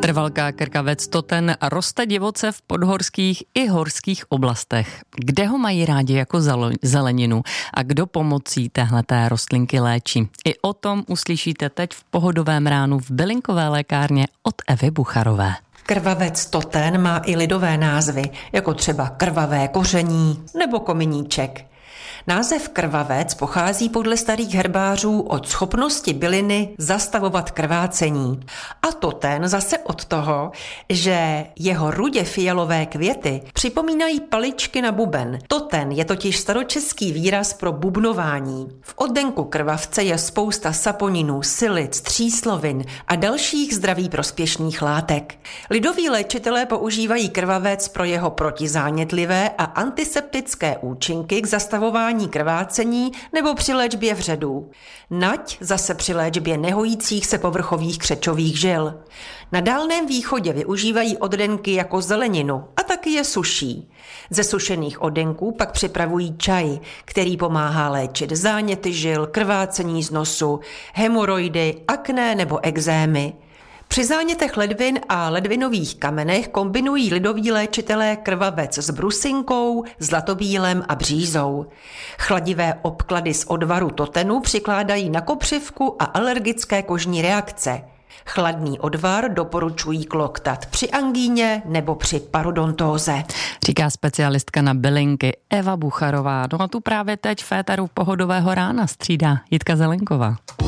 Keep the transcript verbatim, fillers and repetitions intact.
Trvalka krkavec toten roste divoce v podhorských i horských oblastech. Kde ho mají rádi jako zeleninu a kdo pomocí téhleté rostlinky léčí? I o tom uslyšíte teď v Pohodovém ránu v bylinkové lékárně od Evy Bucharové. Krvavec toten má i lidové názvy, jako třeba krvavé koření nebo kominíček. Název krvavec pochází podle starých herbářů od schopnosti byliny zastavovat krvácení. A toten zase od toho, že jeho rudě fialové květy připomínají paličky na buben. Toten je totiž staročeský výraz pro bubnování. V oddenku krvavce je spousta saponinů, silic, tříslovin a dalších zdraví prospěšných látek. Lidoví léčitelé používají krvavec pro jeho protizánětlivé a antiseptické účinky k zastavování krvácení nebo při léčbě vředů. Nať zase při léčbě nehojících se povrchových křečových žil. Na Dálném východě využívají oddenky jako zeleninu a taky je suší. Ze sušených oddenků pak připravují čaj, který pomáhá léčit záněty žil, krvácení z nosu, hemoroidy, akné nebo ekzémy. Při zánětech ledvin a ledvinových kamenech kombinují lidoví léčitelé krvavec s brusinkou, zlatobílem a břízou. Chladivé obklady z odvaru totenu přikládají na kopřivku a alergické kožní reakce. Chladný odvar doporučují kloktat při angíně nebo při parodontóze. Říká specialistka na bylinky Eva Bucharová. No a tu právě teď v éteru Pohodového rána střídá Jitka Zelenková.